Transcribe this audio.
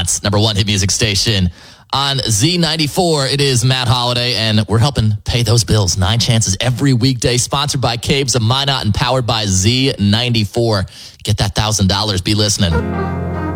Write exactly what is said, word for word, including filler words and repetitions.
Minot's number one hit music station. On Z ninety-four, it is Matt Holiday, and we're helping pay those bills. Nine Chances every weekday, sponsored by Cabes of Minot and powered by Z ninety-four. Get that one thousand dollars. Be listening.